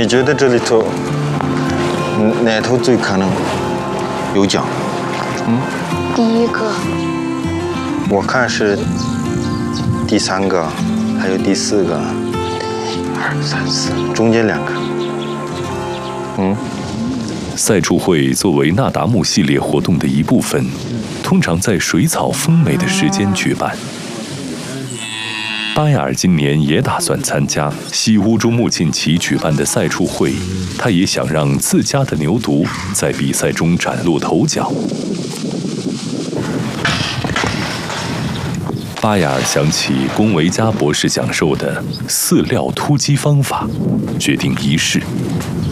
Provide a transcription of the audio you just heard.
你觉得这里头哪头最可能有奖？ 第一个。 我看是第3个，还有第4个，1、2、3、4，中间2个。 赛畜会作为那达慕系列活动的一部分，通常在水草丰美的时间举办。巴雅尔今年也打算参加西乌珠穆沁旗举办的赛畜会，他也想让自家的牛犊在比赛中崭露头角。巴雅尔想起龚维嘉博士讲授的饲料突击方法，决定一试。